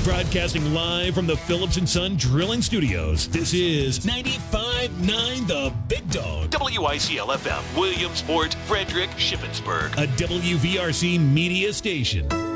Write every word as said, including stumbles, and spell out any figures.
Broadcasting live from the Phillips and Son Drilling Studios, this is ninety-five point nine The Big Dog. W I C L F M, Williamsport, Frederick, Shippensburg. A W V R C media station.